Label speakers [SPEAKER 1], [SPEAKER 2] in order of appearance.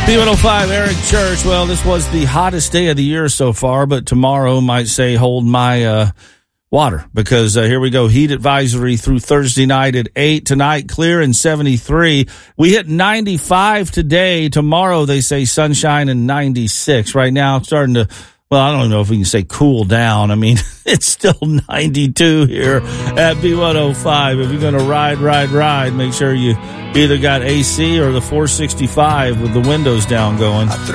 [SPEAKER 1] B105, Eric Church. Well, this was the hottest day of the year so far, but tomorrow might say hold my water because here we go. Heat advisory through Thursday night at 8. Tonight, clear and 73. We hit 95 today. Tomorrow, they say sunshine and 96. Right now, it's starting to, well, I don't even know if we can say cool down. I mean, it's still 92 here at B105. If you're going to ride, make sure you either got AC or the 465 with the windows down going.